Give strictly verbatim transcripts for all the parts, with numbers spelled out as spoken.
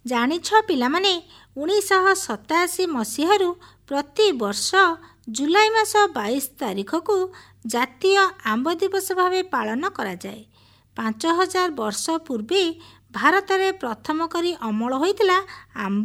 ଜାଣିଛ ପିଲାମାନେ, ଉଣେଇଶହ ସତାଅଶୀ ମସିହାରୁ ପ୍ରତିବର୍ଷ ଜୁଲାଇ ମାସ ବାଇଶ ତାରିଖକୁ ଜାତୀୟ ଆମ୍ବ ଦିବସ ଭାବେ ପାଳନ କରାଯାଏ। ପାଞ୍ଚ ହଜାର ବର୍ଷ ପୂର୍ବେ ଭାରତରେ ପ୍ରଥମ କରି ଅମଳ ହୋଇଥିଲା ଆମ୍ବ।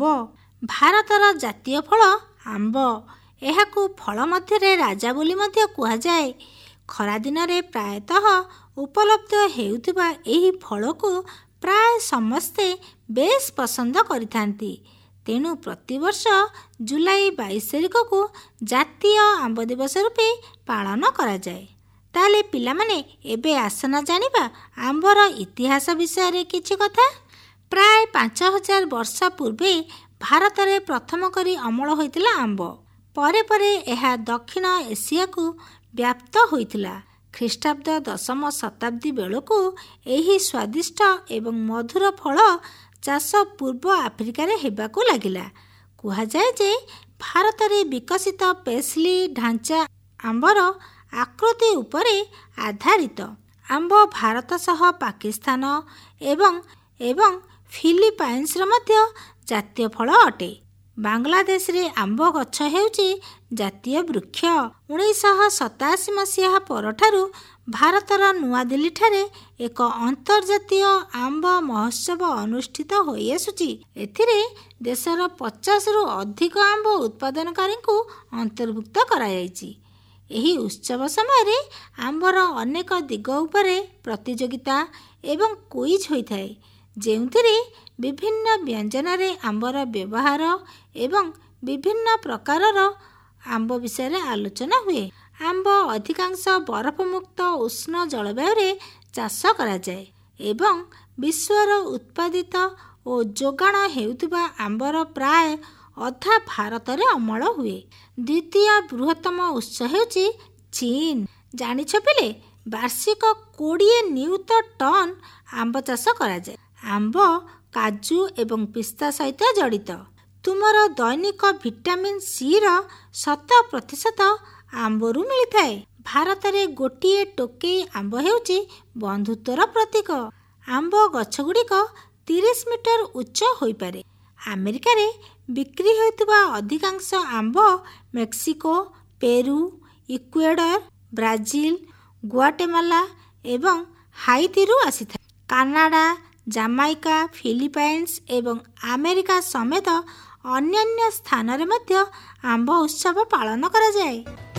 ଭାରତର ଜାତୀୟ ଫଳ ଆମ୍ବ। ଏହାକୁ ଫଳ ମଧ୍ୟରେ ରାଜା ବୋଲି ମଧ୍ୟ କୁହାଯାଏ। ଖରାଦିନରେ ପ୍ରାୟତଃ ଉପଲବ୍ଧ ହେଉଥିବା ଏହି ଫଳକୁ ପ୍ରାୟ ସମସ୍ତେ ବେଶ ପସନ୍ଦ କରିଥାନ୍ତି। ତେଣୁ ପ୍ରତିବର୍ଷ ଜୁଲାଇ ବାଇଶ ତାରିଖକୁ ଜାତୀୟ ଆମ୍ବ ଦିବସ ରୂପେ ପାଳନ କରାଯାଏ। ତାହେଲେ ପିଲାମାନେ, ଏବେ ଆସନା ଜାଣିବା ଆମ୍ବର ଇତିହାସ ବିଷୟରେ କିଛି କଥା। ପ୍ରାୟ ପାଞ୍ଚ ହଜାର ବର୍ଷ ପୂର୍ବେ ଭାରତରେ ପ୍ରଥମ କରି ଅମଳ ହୋଇଥିଲା ଆମ୍ବ। ପରେ ପରେ ଏହା ଦକ୍ଷିଣ ଏସିଆକୁ ବ୍ୟାପ୍ତ ହୋଇଥିଲା। ଖ୍ରୀଷ୍ଟାବ୍ଦ ଦଶମ ଶତାବ୍ଦୀ ବେଳକୁ ଏହି ସ୍ୱାଦିଷ୍ଟ ଏବଂ ମଧୁର ଫଳ ଚାଷ ପୂର୍ବ ଆଫ୍ରିକାରେ ହେବାକୁ ଲାଗିଲା। କୁହାଯାଏ ଯେ ଭାରତରେ ବିକଶିତ ପେସ୍ଲି ଢାଞ୍ଚା ଆମ୍ବର ଆକୃତି ଉପରେ ଆଧାରିତ। ଆମ୍ବ ଭାରତ ସହ ପାକିସ୍ତାନ ଏବଂ ଏବଂ ଫିଲିପାଇନ୍ସର ମଧ୍ୟ ଜାତୀୟ ଫଳ ଅଟେ। ବାଂଲାଦେଶରେ ଆମ୍ବ ଗଛ ହେଉଛି ଜାତୀୟ ବୃକ୍ଷ। ଉଣେଇଶହ ସତାଅଶୀ ମସିହା ପରଠାରୁ ଭାରତର ନୂଆଦିଲ୍ଲୀଠାରେ ଏକ ଅନ୍ତର୍ଜାତୀୟ ଆମ୍ବ ମହୋତ୍ସବ ଅନୁଷ୍ଠିତ ହୋଇଆସୁଛି। ଏଥିରେ ଦେଶର ପଚାଶରୁ ଅଧିକ ଆମ୍ବ ଉତ୍ପାଦନକାରୀଙ୍କୁ ଅନ୍ତର୍ଭୁକ୍ତ କରାଯାଇଛି। ଏହି ଉତ୍ସବ ସମୟରେ ଆମ୍ବର ଅନେକ ଦିଗ ଉପରେ ପ୍ରତିଯୋଗିତା ଏବଂ କୁଇଜ୍ ହୋଇଥାଏ, ଯେଉଁଥିରେ ବିଭିନ୍ନ ବ୍ୟଞ୍ଜନରେ ଆମ୍ବର ବ୍ୟବହାର ଏବଂ ବିଭିନ୍ନ ପ୍ରକାରର ଆମ୍ବ ବିଷୟରେ ଆଲୋଚନା ହୁଏ। ଆମ୍ବ ଅଧିକାଂଶ ବରଫମୁକ୍ତ ଉଷ୍ଣ ଜଳବାୟୁରେ ଚାଷ କରାଯାଏ ଏବଂ ବିଶ୍ୱର ଉତ୍ପାଦିତ ଓ ଯୋଗାଣ ହେଉଥିବା ଆମ୍ବର ପ୍ରାୟ ଅଧା ଭାରତରେ ଅମଳ ହୁଏ। ଦ୍ୱିତୀୟ ବୃହତ୍ତମ ଉତ୍ସ ହେଉଛି ଚୀନ। ଜାଣିଛ ପିଲେ, ବାର୍ଷିକ କୋଡ଼ିଏ ନିୟୁତ ଟନ୍ ଆମ୍ବ ଚାଷ କରାଯାଏ। ଆମ୍ବ କାଜୁ ଏବଂ ପିସ୍ତା ସହିତ ଜଡ଼ିତ। ତୁମର ଦୈନିକ ଭିଟାମିନ୍ ସିର ଶତ ପ୍ରତିଶତ ଆମ୍ବରୁ ମିଳିଥାଏ। ଭାରତରେ ଗୋଟିଏ ଟୋକେଇ ଆମ୍ବ ହେଉଛି ବନ୍ଧୁତ୍ୱର ପ୍ରତୀକ। ଆମ୍ବ ଗଛଗୁଡ଼ିକ ତିରିଶ ମିଟର ଉଚ୍ଚ ହୋଇପାରେ। ଆମେରିକାରେ ବିକ୍ରି ହେଉଥିବା ଅଧିକାଂଶ ଆମ୍ବ ମେକ୍ସିକୋ, ପେରୁ, ଇକ୍ୱେଡର, ବ୍ରାଜିଲ, ଗୁଆଟେମାଲା ଏବଂ ହାଇତିରୁ ଆସିଥାଏ। କାନାଡା, ଜାମାଇକା, ଫିଲିପାଇନ୍ସ ଏବଂ ଆମେରିକା ସମେତ ଅନ୍ୟାନ୍ୟ ସ୍ଥାନରେ ମଧ୍ୟ ଆମ୍ବ ଉତ୍ସବ ପାଳନ କରାଯାଏ।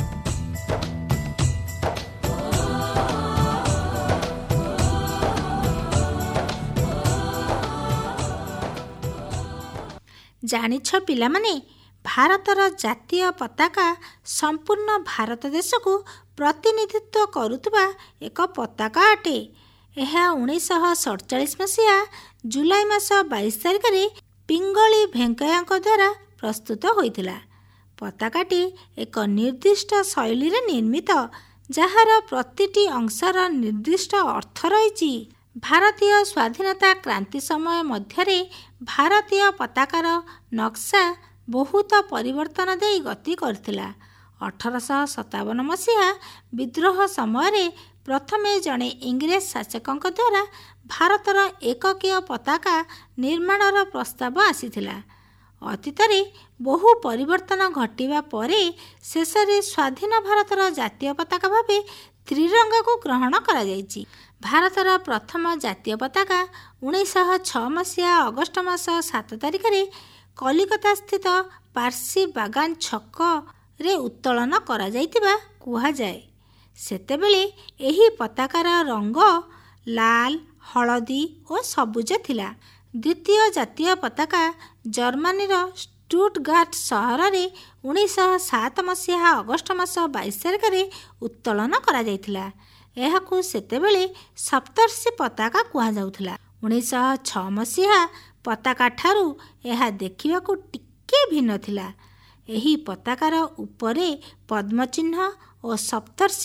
ଜାଣିଛ ପିଲାମାନେ, ଭାରତର ଜାତୀୟ ପତାକା ସମ୍ପୂର୍ଣ୍ଣ ଭାରତ ଦେଶକୁ ପ୍ରତିନିଧିତ୍ୱ କରୁଥିବା ଏକ ପତାକା ଅଟେ। ଏହା ଉଣେଇଶହ ସତଚାଳିଶ ମସିହା ଜୁଲାଇ ମାସ ବାଇଶ ତାରିଖରେ ପିଙ୍ଗଳି ଭେଙ୍କୟାଙ୍କ ଦ୍ୱାରା ପ୍ରସ୍ତୁତ ହୋଇଥିଲା। ପତାକାଟି ଏକ ନିର୍ଦ୍ଦିଷ୍ଟ ଶୈଳୀରେ ନିର୍ମିତ, ଯାହାର ପ୍ରତିଟି ଅଂଶର ନିର୍ଦ୍ଦିଷ୍ଟ ଅର୍ଥ ରହିଛି। ଭାରତୀୟ ସ୍ୱାଧୀନତା କ୍ରାନ୍ତି ସମୟ ମଧ୍ୟରେ ଭାରତୀୟ ପତାକାର ନକ୍ସା ବହୁତ ପରିବର୍ତ୍ତନ ଦେଇ ଗତି କରିଥିଲା। ଅଠରଶହ ସତାବନ ମସିହା ବିଦ୍ରୋହ ସମୟରେ ପ୍ରଥମେ ଜଣେ ଇଂରେଜ ଶାସକଙ୍କ ଦ୍ୱାରା ଭାରତର ଏକକୀୟ ପତାକା ନିର୍ମାଣର ପ୍ରସ୍ତାବ ଆସିଥିଲା। ଅତୀତରେ ବହୁ ପରିବର୍ତ୍ତନ ଘଟିବା ପରେ ଶେଷରେ ସ୍ୱାଧୀନ ଭାରତର ଜାତୀୟ ପତାକା ଭାବେ ତ୍ରିରଙ୍ଗାକୁ ଗ୍ରହଣ କରାଯାଇଛି। ଭାରତର ପ୍ରଥମ ଜାତୀୟ ପତାକା ଉଣେଇଶହ ଛଅ ମସିହା ଅଗଷ୍ଟ ମାସ ସାତ ତାରିଖରେ କଲିକତା ସ୍ଥିତ ପାର୍ସି ବାଗାନ ଛକରେ ଉତ୍ତୋଳନ କରାଯାଇଥିବା କୁହାଯାଏ। ସେତେବେଳେ ଏହି ପତାକାର ରଙ୍ଗ ଲାଲ, ହଳଦୀ ଓ ସବୁଜ ଥିଲା। ଦ୍ୱିତୀୟ ଜାତୀୟ ପତାକା ଜର୍ମାନୀର ଷ୍ଟୁଟଗାର୍ଟ ସହରରେ ଉଣେଇଶହ ସାତ ମସିହା ଅଗଷ୍ଟ ମାସ ବାଇଶ ତାରିଖରେ ଉତ୍ତୋଳନ କରାଯାଇଥିଲା। ଏହାକୁ ସେତେବେଳେ ସପ୍ତର୍ଷି ପତାକା କୁହାଯାଉଥିଲା। ଉଣେଇଶହ ଛଅ ମସିହା ପତାକା ଠାରୁ ଏହା ଦେଖିବାକୁ ଟିକେ ଭିନ୍ନ ଥିଲା। ଏହି ପତାକାର ଉପରେ ପଦ୍ମଚିହ୍ନ ଓ ସପ୍ତର୍ଷି